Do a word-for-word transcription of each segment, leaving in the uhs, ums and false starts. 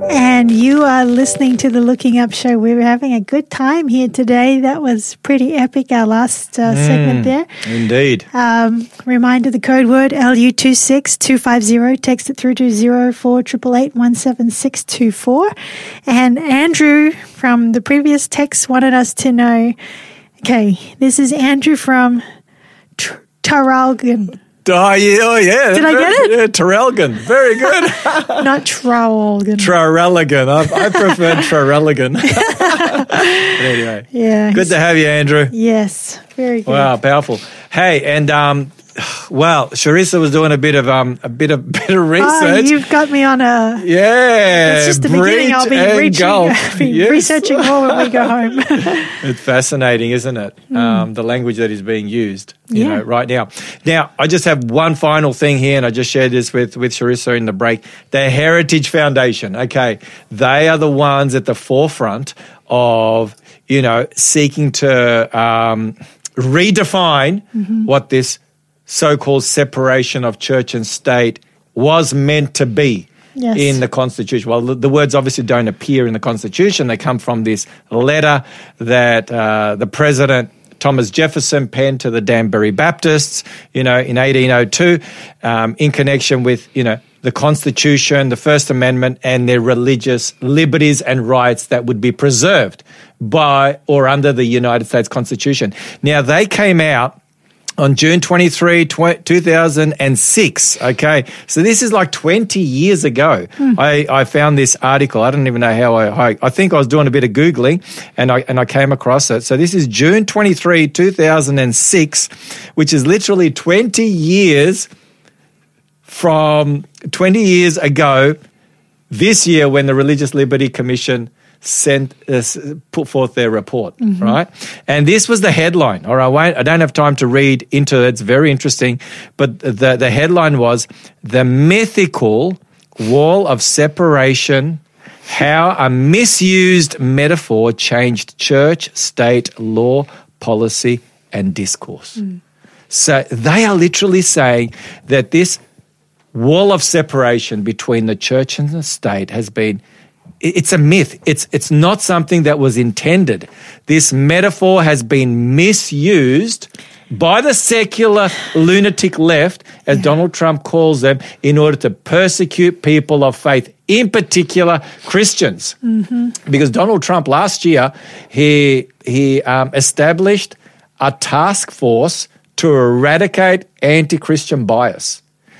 And you are listening to the Looking Up Show. We're having a good time here today. That was pretty epic, our last uh, mm, segment there. Indeed. Um, reminder, the code word L U two six two five zero. Text it through to zero four eight eight eight one seven six two four. And Andrew from the previous text wanted us to know, okay, this is Andrew from Tr- Traralgon. Oh, yeah. Oh, yeah. Did I get it? Yeah, Traralgon. Very good. Not Traralgon. Traralgon. I, I prefer Traralgon. But anyway. Yeah. Good to have you, Andrew. Yes. Very good. Wow, powerful. Hey, and um, well, Charissa was doing a bit of um, a bit of bit of research. Oh, you've got me on a yeah. It's just the beginning. I'll be, reaching, I'll be yes. researching more when we go home. It's fascinating, isn't it? Mm. Um, the language that is being used, you yeah. know, right now. Now, I just have one final thing here, and I just shared this with with Charissa in the break. The Heritage Foundation. Okay, they are the ones at the forefront of, you know, seeking to um, redefine mm-hmm. what this so-called separation of church and state was meant to be yes. in the Constitution. Well, the, the words obviously don't appear in the Constitution. They come from this letter that uh, the President Thomas Jefferson penned to the Danbury Baptists, you know, in eighteen oh two, um, in connection with, you know, the Constitution, the First Amendment, and their religious liberties and rights that would be preserved by or under the United States Constitution. Now, they came out on June twenty-third, two thousand six, okay? So this is like twenty years ago. Mm. I, I found this article. I don't even know how I, I... I think I was doing a bit of Googling, and I and I came across it. So this is June twenty-third, two thousand six, which is literally twenty years from twenty years ago this year when the Religious Liberty Commission sent uh, put forth their report, mm-hmm. right? And this was the headline. All right, I, won't, I don't have time to read into it. It's very interesting. But the, the headline was, "The Mythical Wall of Separation, How a Misused Metaphor Changed Church, State, Law, Policy, and Discourse." Mm. So they are literally saying that this wall of separation between the church and the state has been, it's a myth. It's it's not something that was intended. This metaphor has been misused by the secular lunatic left, as yeah. Donald Trump calls them, in order to persecute people of faith, in particular Christians. Mm-hmm. Because Donald Trump last year, he, he um, established a task force to eradicate anti-Christian bias.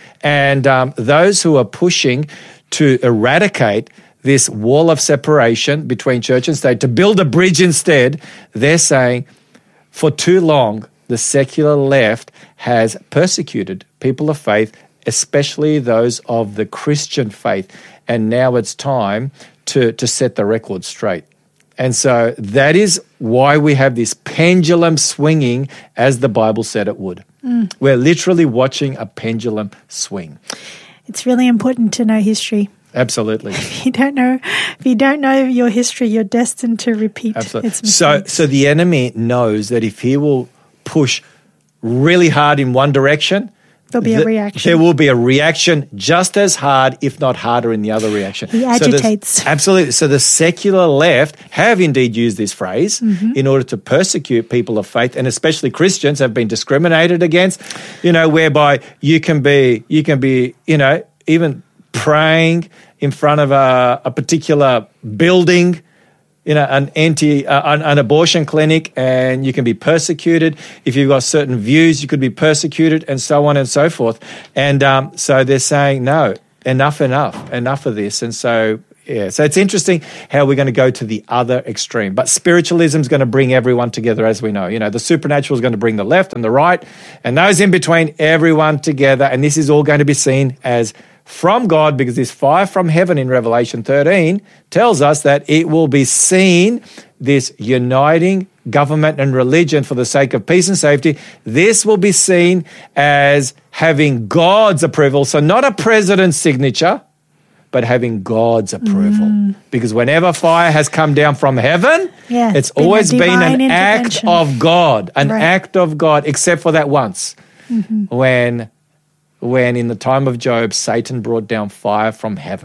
And um, those who are pushing to eradicate this wall of separation between church and state, to build a bridge instead, they're saying for too long the secular left has persecuted people of faith, especially those of the Christian faith, and now it's time to, to set the record straight. And so that is why we have this pendulum swinging as the Bible said it would. Mm. We're literally watching a pendulum swing. It's really important to know history. Absolutely. If you don't know, if you don't know your history, you're destined to repeat Absolutely. its mistakes. So, so the enemy knows that if he will push really hard in one direction, there'll be a reaction. There will be a reaction just as hard, if not harder, in the other reaction. He agitates. So absolutely. So the secular left have indeed used this phrase mm-hmm. in order to persecute people of faith, and especially Christians have been discriminated against, you know, whereby you can be, you can be, you know, even praying in front of a, a particular building, you know, an anti, uh, an, an abortion clinic, and you can be persecuted. If you've got certain views, you could be persecuted, and so on and so forth. And um, so they're saying, no, enough, enough, enough of this. And so, yeah, so it's interesting how we're going to go to the other extreme. But spiritualism is going to bring everyone together, as we know. You know, the supernatural is going to bring the left and the right, and those in between, everyone together. And this is all going to be seen as from God, because this fire from heaven in Revelation thirteen tells us that it will be seen, this uniting government and religion for the sake of peace and safety. This will be seen as having God's approval. So not a president's signature, but having God's approval. Mm. Because whenever fire has come down from heaven, yeah, it's, it's been always been an act of God, an right. act of God, except for that once mm-hmm. when... when in the time of Job, Satan brought down fire from heaven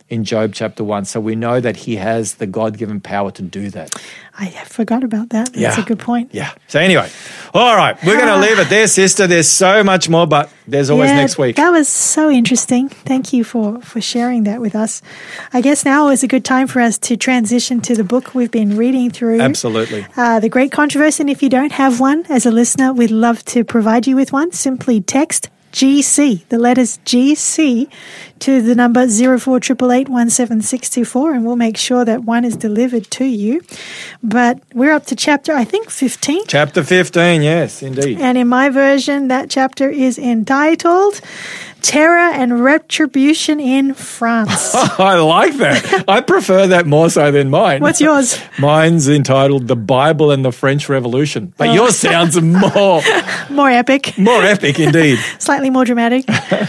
in Job chapter one. So we know that he has the God-given power to do that. I forgot about that. That's Yeah. a good point. Yeah. So anyway, all right, we're going to leave it there, sister. There's so much more, but there's always Yeah, next week. That was so interesting. Thank you for, for sharing that with us. I guess now is a good time for us to transition to the book we've been reading through. Absolutely. Uh, the Great Controversy. And if you don't have one as a listener, we'd love to provide you with one. Simply text G C, the letters G C, to the number zero four eight eight eight one seven six two four, and we'll make sure that one is delivered to you. But we're up to chapter, I think, fifteen. Chapter fifteen, yes, indeed. And in my version, that chapter is entitled Terror and Retribution in France. I like that. I prefer that more so than mine. What's yours? Mine's entitled The Bible and the French Revolution. But Oh. yours sounds more, More epic. more epic indeed. Slightly more dramatic.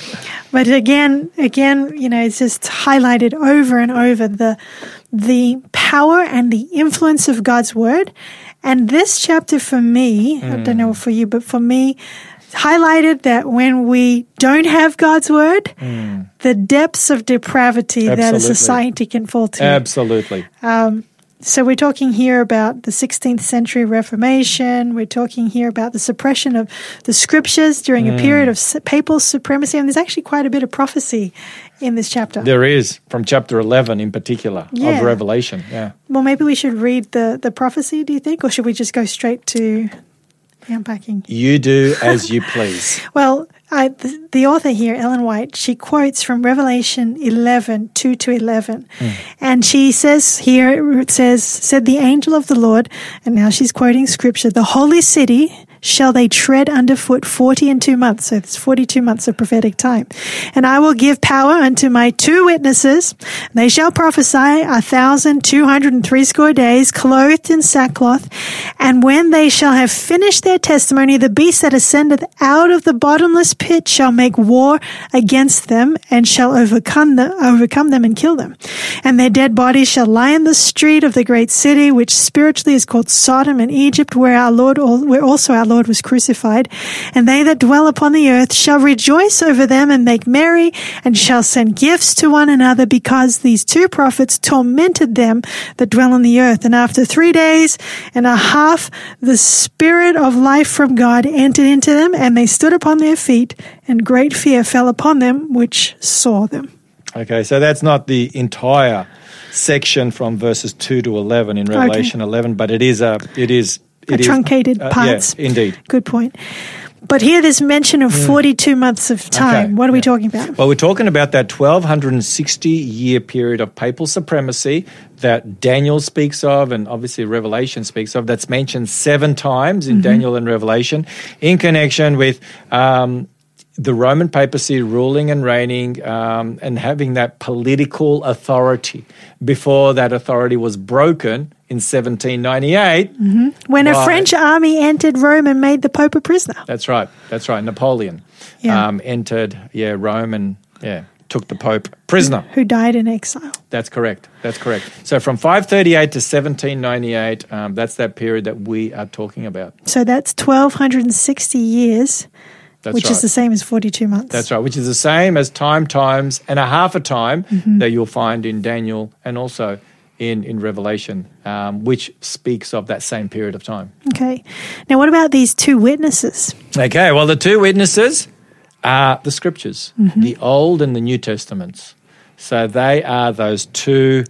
But again, again, you know, it's just highlighted over and over the the power and the influence of God's word. And this chapter for me, mm. I don't know for you, but for me, highlighted that when we don't have God's word, mm. the depths of depravity Absolutely. that a society can fall to. Absolutely. Um, So we're talking here about the sixteenth century Reformation. We're talking here about the suppression of the scriptures during mm. a period of papal supremacy. And there's actually quite a bit of prophecy in this chapter. There is, from chapter eleven in particular, yeah. of Revelation. Yeah. Well, maybe we should read the, the prophecy, do you think? Or should we just go straight to the unpacking? You do as you please. Well, I, the, the author here, Ellen White, she quotes from Revelation eleven, two to eleven. Mm. And she says here, it says, said the angel of the Lord, and now she's quoting scripture, the holy city shall they tread underfoot forty and two months. So it's forty-two months of prophetic time. And I will give power unto my two witnesses. They shall prophesy a thousand two hundred and threescore days, clothed in sackcloth. And when they shall have finished their testimony, the beast that ascendeth out of the bottomless pit shall make war against them, and shall overcome them, overcome them and kill them. And their dead bodies shall lie in the street of the great city, which spiritually is called Sodom and Egypt, where our Lord, where also our Lord was crucified. And they that dwell upon the earth shall rejoice over them and make merry, and shall send gifts to one another, because these two prophets tormented them that dwell on the earth. And after three days and a half, the Spirit of life from God entered into them, and they stood upon their feet, and great fear fell upon them which saw them. Okay, so that's not the entire section from verses two to eleven in Revelation okay. eleven, but it is a it is It a truncated uh, parts. Yeah, indeed. Good point. But here there's mention of forty-two mm. months of time. Okay. What are yeah. we talking about? Well, we're talking about that twelve sixty year period of papal supremacy that Daniel speaks of, and obviously Revelation speaks of. That's mentioned seven times in mm-hmm. Daniel and Revelation in connection with um, the Roman papacy ruling and reigning um, and having that political authority before that authority was broken in seventeen ninety-eight. Mm-hmm. When a French army entered Rome and made the Pope a prisoner. That's right. That's right. Napoleon yeah. um, entered yeah, Rome and yeah, took the Pope prisoner. Who died in exile. That's correct. That's correct. So from five thirty-eight to seventeen ninety-eight, um, that's that period that we are talking about. So that's twelve sixty years. That's which right. is the same as forty-two months. That's right, which is the same as time times and a half a time mm-hmm. that you'll find in Daniel and also in, in Revelation, um, which speaks of that same period of time. Okay. Now, what about these two witnesses? Okay, well, the two witnesses are the scriptures, mm-hmm. the Old and the New Testaments. So they are those two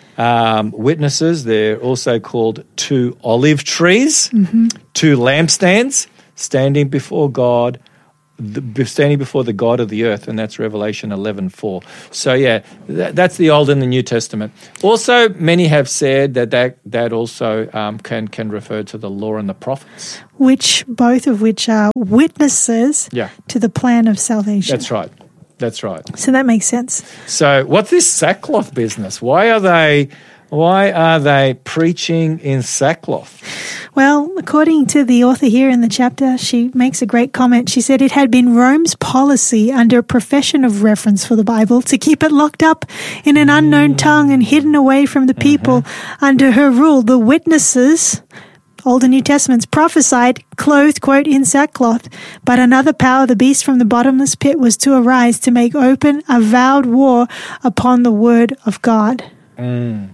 um, witnesses. They're also called two olive trees, mm-hmm. two lampstands standing before God, The, standing before the God of the earth, and that's Revelation eleven four. So, yeah, that, that's the Old and the New Testament. Also, many have said that that, that also um, can, can refer to the law and the prophets. Which, both of which are witnesses yeah. to the plan of salvation. That's right. That's right. So that makes sense. So, what's this sackcloth business? Why are they... Why are they preaching in sackcloth? Well, according to the author here in the chapter, she makes a great comment. She said it had been Rome's policy under a profession of reference for the Bible to keep it locked up in an unknown tongue and hidden away from the people mm-hmm. under her rule. The witnesses Old and New Testaments, prophesied, clothed, quote, in sackcloth. But another power, the beast from the bottomless pit, was to arise to make open avowed war upon the word of God. Mm.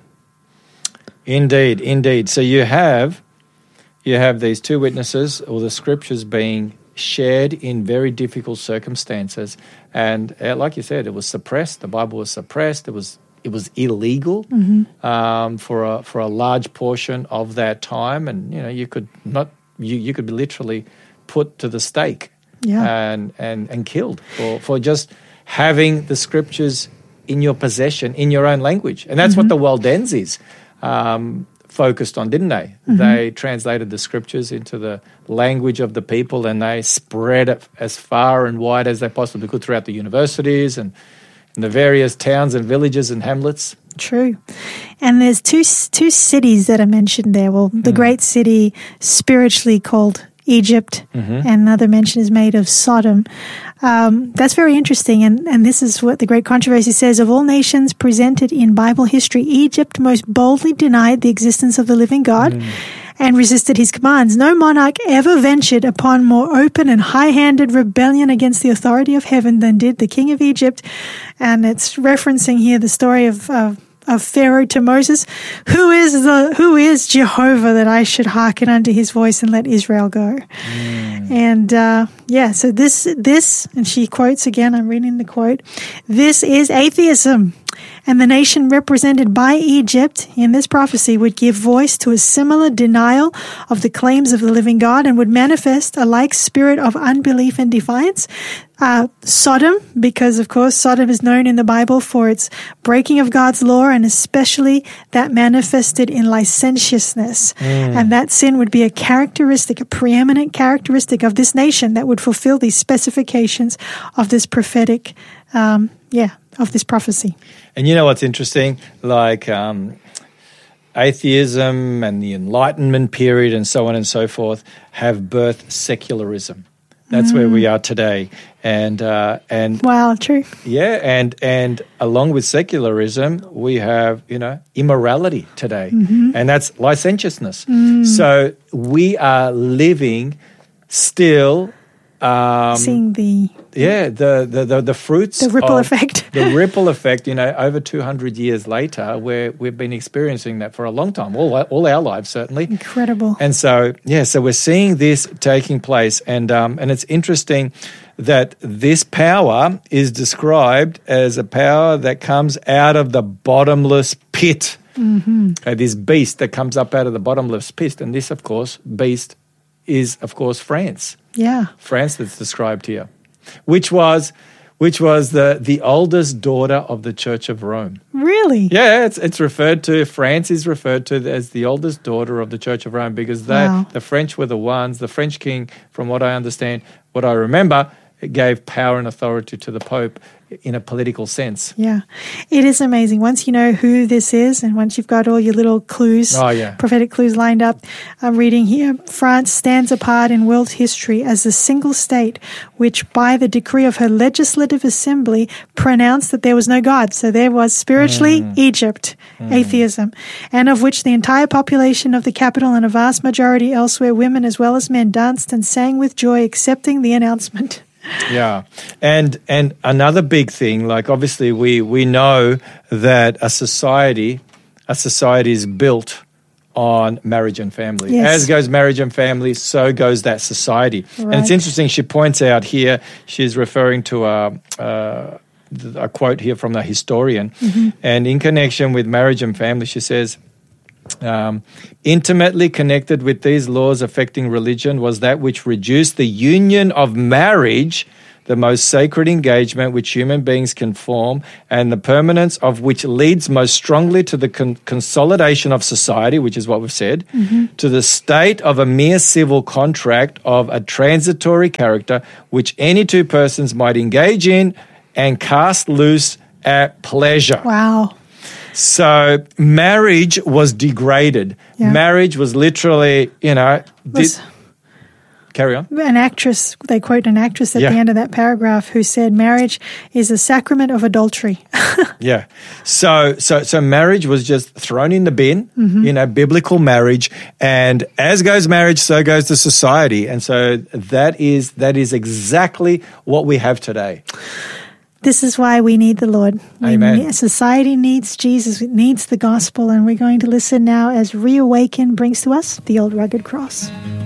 Indeed, indeed. So you have, you have these two witnesses, or the scriptures being shared in very difficult circumstances. And uh, like you said, it was suppressed. The Bible was suppressed. It was It was illegal mm-hmm. um, for a for a large portion of that time, and you know you could not you, you could be literally put to the stake yeah. and, and and killed for, for just having the scriptures in your possession in your own language, and that's mm-hmm. what the Waldenses um, focused on, didn't they? Mm-hmm. They translated the scriptures into the language of the people, and they spread it as far and wide as they possibly could throughout the universities and in the various towns and villages and hamlets. True. And there's two two cities that are mentioned there. Well, the mm. great city spiritually called Egypt, mm-hmm. and another mention is made of Sodom. Um, that's very interesting, and, and this is what the Great Controversy says. Of all nations presented in Bible history, Egypt most boldly denied the existence of the living God mm. and resisted his commands. No monarch ever ventured upon more open and high-handed rebellion against the authority of heaven than did the king of Egypt. And it's referencing here the story of, of, of Pharaoh to Moses. Who is the who is Jehovah that I should hearken unto his voice and let Israel go? Mm. And uh, yeah, so this this, and she quotes again, I'm reading the quote, this is atheism. And the nation represented by Egypt in this prophecy would give voice to a similar denial of the claims of the living God and would manifest a like spirit of unbelief and defiance. Uh, Sodom, because of course Sodom is known in the Bible for its breaking of God's law, and especially that manifested in licentiousness. Mm. And that sin would be a characteristic, a preeminent characteristic of this nation that would fulfill these specifications of this prophetic, um, yeah, of this prophecy. And you know what's interesting? Like um, atheism and the Enlightenment period and so on and so forth have birthed secularism. That's mm. where we are today. And uh, and wow, true. Yeah, and and along with secularism, we have, you know, immorality today. Mm-hmm. And that's licentiousness. Mm. So we are living still um, seeing the Yeah, the, the, the, the fruits the ripple of effect. the ripple effect, you know, over two hundred years later, where we've been experiencing that for a long time, all all our lives, certainly. Incredible. And so, yeah, so we're seeing this taking place. And um, and it's interesting that this power is described as a power that comes out of the bottomless pit. Mm-hmm. Okay, this beast that comes up out of the bottomless pit. And this, of course, beast is, of course, France. Yeah. France that's described here. Which was, which was the, the oldest daughter of the Church of Rome. Really? Yeah, it's it's referred to. France is referred to as the oldest daughter of the Church of Rome because they, wow. the French were the ones. The French king, from what I understand, what I remember, it gave power and authority to the Pope in a political sense. Yeah, it is amazing. Once you know who this is, and once you've got all your little clues, oh, yeah. prophetic clues lined up, I'm reading here, France stands apart in world history as the single state which, by the decree of her legislative assembly, pronounced that there was no God. So there was spiritually mm. Egypt, mm. atheism, and of which the entire population of the capital and a vast majority elsewhere, women as well as men, danced and sang with joy, accepting the announcement. Yeah. And and another big thing, like obviously we, we know that a society, a society is built on marriage and family. Yes. As goes marriage and family, so goes that society. Right. And it's interesting, she points out here, she's referring to a, a, a quote here from the historian. Mm-hmm. And in connection with marriage and family, she says, Um, intimately connected with these laws affecting religion was that which reduced the union of marriage, the most sacred engagement which human beings can form, and the permanence of which leads most strongly to the con- consolidation of society, which is what we've said, mm-hmm. to the state of a mere civil contract of a transitory character which any two persons might engage in and cast loose at pleasure. Wow. So marriage was degraded. Yeah. Marriage was literally, you know, was, carry on. An actress, they quote an actress at Yeah. the end of that paragraph who said, marriage is a sacrament of adultery. Yeah. So so so marriage was just thrown in the bin, Mm-hmm. you know, biblical marriage, and as goes marriage, so goes the society. And so that is that is exactly what we have today. This is why we need the Lord. We Amen. need- society needs Jesus, it needs the gospel, and we're going to listen now as Reawaken brings to us the old rugged cross.